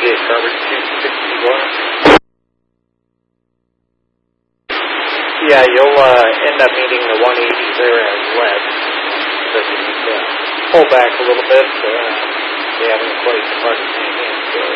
get garbage 261. Yeah, you'll end up needing the 180 there as lead. So you need to pull back a little bit. They haven't quite departed